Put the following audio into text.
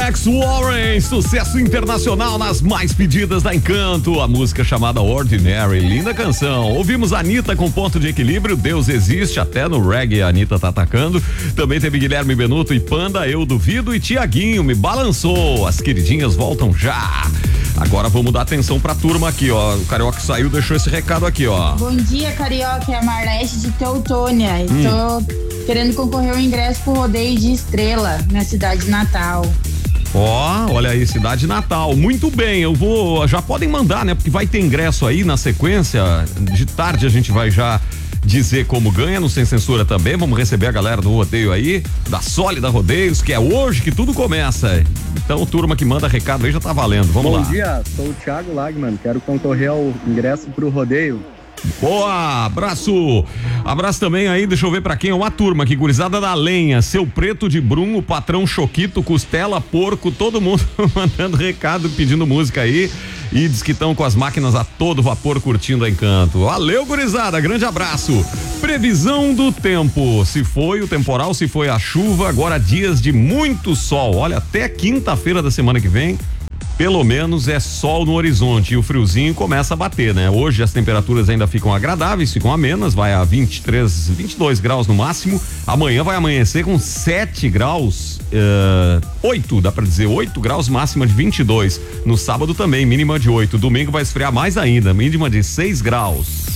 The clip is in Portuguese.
Alex Warren, sucesso internacional nas mais pedidas da Encanto, a música chamada Ordinary, linda canção. Ouvimos a Anitta com Ponto de Equilíbrio, Deus Existe, até no reggae a Anitta tá atacando. Também teve Guilherme Benuto e Panda, Eu Duvido, e Tiaguinho, Me Balançou. As queridinhas voltam já. Agora vamos dar atenção pra turma aqui, ó. O Carioca saiu, deixou esse recado aqui, ó. Bom dia, Carioca, é a Marlete de Teutônia. Tô querendo concorrer ao ingresso pro rodeio de Estrela, na cidade natal. Olha aí, cidade natal, muito bem, já podem mandar, né, porque vai ter ingresso aí na sequência, de tarde a gente vai já dizer como ganha, no Sem Censura também, vamos receber a galera do rodeio aí, da Sólida Rodeios, que é hoje que tudo começa, então turma que manda recado aí já tá valendo, vamos lá. Bom dia, sou o Thiago Lagman, quero concorrer ao ingresso pro rodeio. Boa, abraço também aí, deixa eu ver pra quem é uma turma aqui, gurizada da lenha, Seu Preto de Brum, o Patrão Choquito, Costela, Porco, todo mundo mandando recado, pedindo música aí, e diz que estão com as máquinas a todo vapor curtindo a Encanto. Valeu, gurizada, grande abraço. Previsão do tempo, se foi o temporal, se foi a chuva, agora dias de muito sol, olha, até quinta-feira da semana que vem pelo menos é sol no horizonte e o friozinho começa a bater, né? Hoje as temperaturas ainda ficam agradáveis, ficam amenas, vai a 23, 22 graus no máximo. Amanhã vai amanhecer com 7 graus, 8, dá pra dizer, 8 graus, máxima de 22. No sábado também, mínima de 8. Domingo vai esfriar mais ainda, mínima de 6 graus.